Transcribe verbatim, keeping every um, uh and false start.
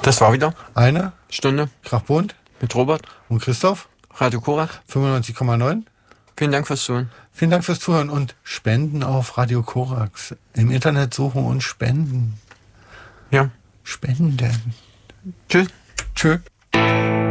Das war wieder eine Stunde Krachbund mit Robert und Christoph, Radio Korax. fünfundneunzig Komma neun. Vielen Dank fürs Zuhören. Vielen Dank fürs Zuhören und Spenden auf Radio Korax. Im Internet suchen und spenden. Ja. Spenden. Tschüss. Tschüss.